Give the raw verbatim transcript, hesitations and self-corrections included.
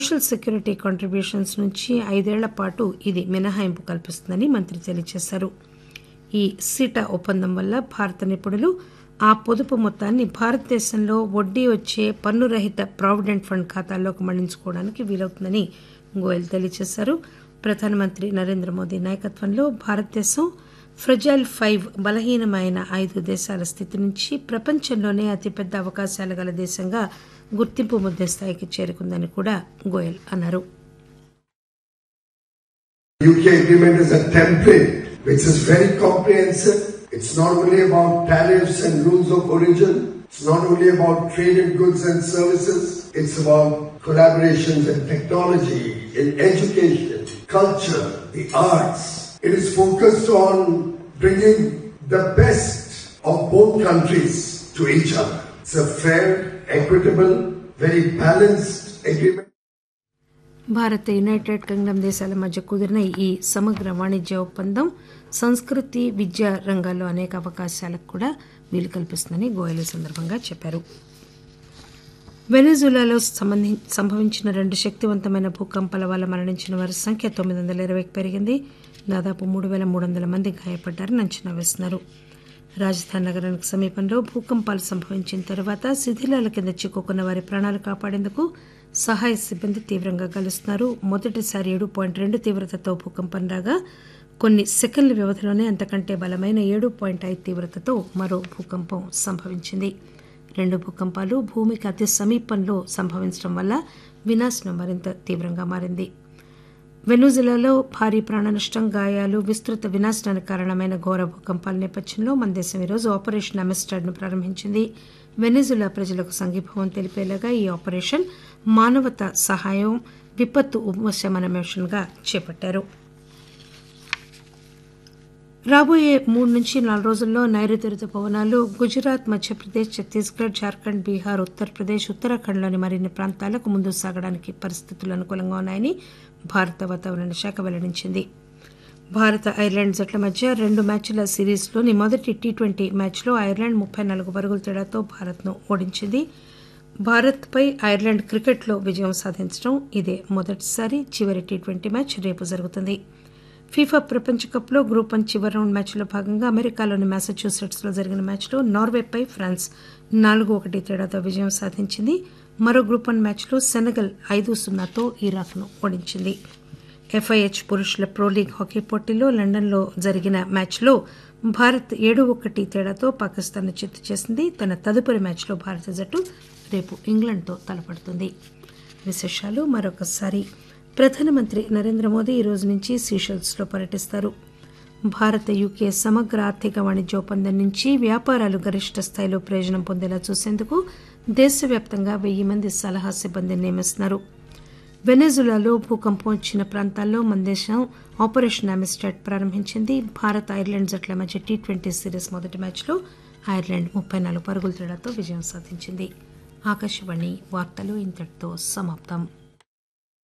Social security contributions నుంచి ఐదేళ్ల పాటు ఇది మినహాయింపు కల్పిస్తుందని మంత్రి తెలియజేశారు. ఈ సీటా ఒప్పందం వల్ల భారత నిపుణులు ఆ పొదుపు మొత్తాన్ని భారతదేశంలో వడ్డీ వచ్చే పన్నురహిత ప్రావిడెంట్ ఫండ్ ఖాతాల్లోకి మళ్లించుకోవడానికి వీలవుతుందని గోయల్ తెలియజేశారు. ప్రధానమంత్రి నరేంద్ర మోదీ నాయకత్వంలో భారతదేశం ఫ్రెజైల్ ఫైవ్ బలహీనమైన ఐదు దేశాల స్థితి నుంచి ప్రపంచంలోనే అతిపెద్ద అవకాశాలు గల దేశంగా గుర్తింపు ముద్దే స్థాయికి చేరుకుందని కూడా గోయల్ అన్నారు. U K agreement is a template which is very comprehensive. It's not only about tariffs and rules of origin. It's not only about trade in goods and services. It's about collaborations in technology, in education, culture, the arts. It is focused on bringing the best of both countries to each other. It's a fair, equitable, very balanced agreement. Bharat United Kingdom దేశాల మధ్య కుదిరిన ఈ సమగ్ర వాణిజ్య ఒప్పందం సంస్కృతి, విద్యా రంగాల్లో అనేక అవకాశాలకు కూడా వీలు కల్పిస్తుందని గోయల్ ఈ సందర్భంగా చెప్పారు. వెనెజులాలో సంభవించిన రెండు శక్తివంతమైన భూకంపాల వల్ల మరణించిన వారి సంఖ్య తొమ్మిది వందల ఇరవైకి పెరిగింది. దాదాపు మూడు పేల మూడు వందల మంది గాయపడ్డారని అంచనా వేస్తున్నారు. రాజధాని నగరానికి సమీపంలో భూకంపాలు సంభవించిన తర్వాత శిథిలాల కింద చిక్కుకున్న వారి ప్రాణాలు కాపాడేందుకు సహాయ సిబ్బంది తీవ్రంగా గాలిస్తున్నారు. మొదటిసారి ఏడు పాయింట్ రెండు తీవ్రతతో భూకంపం రాగా కొన్ని సెకండ్ల వ్యవధిలోనే అంతకంటే బలమైన ఏడు పాయింట్ ఐదు తీవ్రతతో మరో భూకంపం సంభవించింది. రెండు భూకంపాలు భూమికి అతి సమీపంలో సంభవించడం వల్ల వినాశనం మరింత తీవ్రంగా మారింది. వెనుజులాలో భారీ ప్రాణనష్టం, గాయాలు, విస్తృత వినాశనానికి కారణమైన ఘోర భూకంపాల నేపథ్యంలో మన దేశం ఈరోజు ఆపరేషన్ అమిస్టాడ్ ను ప్రారంభించింది. వెనెజులా ప్రజలకు సంఘీభావం తెలిపేలాగా ఈ ఆపరేషన్ మానవతా సహాయం, విపత్తు ఉపశమన మిషన్ గా చేపట్టారు. రాబోయే మూడు నుంచి నాలుగు రోజుల్లో నైరుతి రుతుపవనాలు గుజరాత్, మధ్యప్రదేశ్, ఛత్తీస్గఢ్, జార్ఖండ్, బీహార్, ఉత్తరప్రదేశ్, ఉత్తరాఖండ్లోని మరిన్ని ప్రాంతాలకు ముందుకు సాగడానికి పరిస్థితులు అనుకూలంగా ఉన్నాయని భారత వాతావరణ శాఖ వెల్లడించింది. భారత ఐర్లాండ్ జట్ల మధ్య రెండు మ్యాచ్ల సిరీస్లోని మొదటి టీ ట్వంటీ మ్యాచ్లో ఐర్లాండ్ ముప్పై నాలుగు పరుగుల తేడాతో భారత్ను ఓడించింది. భారత్పై ఐర్లాండ్ క్రికెట్లో విజయం సాధించడం ఇదే మొదటిసారి. చివరి టీ ట్వంటీ మ్యాచ్ రేపు జరుగుతుంది. ఫీఫా ప్రపంచ కప్లో గ్రూప్ వన్ చివరి రౌండ్ మ్యాచ్లో భాగంగా అమెరికాలోని మ్యాసచ్యూసెట్స్లో జరిగిన మ్యాచ్లో నార్వేపై ఫ్రాన్స్ నాలుగు ఒకటి తేడాతో విజయం సాధించింది. మరో గ్రూప్ వన్ మ్యాచ్లో సెనెగల్ ఐదు సున్నాతో ఇరాక్ను ఓడించింది. ఎఫ్ఐహెచ్ పురుషుల ప్రో లీగ్ హాకీ పోటీలో లండన్లో జరిగిన మ్యాచ్లో భారత్ ఏడు ఒకటి తేడాతో పాకిస్తాన్ను చిత్తు చేసింది. తన తదుపరి మ్యాచ్లో భారత జట్టు రేపు ఇంగ్లాండ్తో తలపడుతుంది. విశేషాలు మరొకసారి. ప్రధానమంత్రి నరేంద్ర మోదీ ఈ రోజు నుంచి సీషెల్స్లో పర్యటిస్తారు. భారత యూకే సమగ్ర ఆర్థిక వాణిజ్య ఒప్పందం నుంచి వ్యాపారాలు గరిష్ట స్థాయిలో ప్రయోజనం పొందేలా చూసేందుకు దేశవ్యాప్తంగా వెయ్యి మంది సలహా సిబ్బందిని నియమిస్తున్నారు. వెనెజులాలో భూకంపం వచ్చిన ప్రాంతాల్లో మన దేశం ఆపరేషన్ అమిస్టాడ్ ప్రారంభించింది. భారత్ ఐర్లాండ్ జట్ల మధ్య టీ ట్వంటీ సిరీస్ మొదటి మ్యాచ్లో ఐర్లాండ్ ముప్పై నాలుగు పరుగుల తేడాతో విజయం సాధించింది. ఆకాశవాణి వార్తలు ఇంతటితో సమాప్తం.